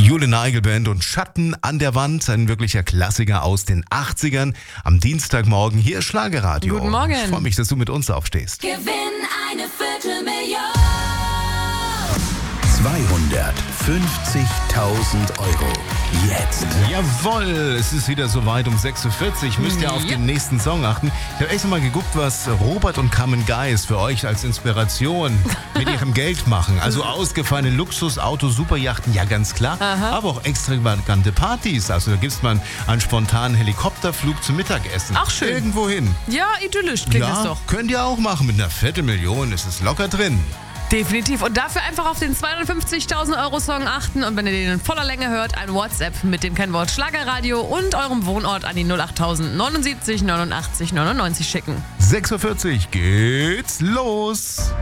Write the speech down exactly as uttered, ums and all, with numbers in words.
Jule Nigel Band und Schatten an der Wand, ein wirklicher Klassiker aus den achtzigern. Am Dienstagmorgen hier ist Schlagerradio. Guten Morgen. Ich freue mich, dass du mit uns aufstehst. Gewinn eine Viertelmillion. zweihundertfünfzigtausend Euro. Jetzt. Jawohl, es ist wieder soweit um sechs Uhr vierzig. Müsst ihr auf Ja. den nächsten Song achten. Ich habe extra mal geguckt, was Robert und Carmen Geis für euch als Inspiration mit ihrem Geld machen. Also ausgefallene Luxusautos, Superjachten, ja ganz klar. Aha. Aber auch extravagante Partys. Also da gibt's mal einen spontanen Helikopterflug zum Mittagessen. Ach, schön. Irgendwo hin. Ja, idyllisch klingt es Ja, doch. könnt ihr auch machen. Mit einer Viertelmillion ist es locker drin. Definitiv. Und dafür einfach auf den zweihundertfünfzigtausend Euro Song achten. Und wenn ihr den in voller Länge hört, ein WhatsApp mit dem Kennwort Schlagerradio und eurem Wohnort an die null acht neunundsiebzig neunundachtzig neunundneunzig schicken. sechs Uhr vierzig geht's los.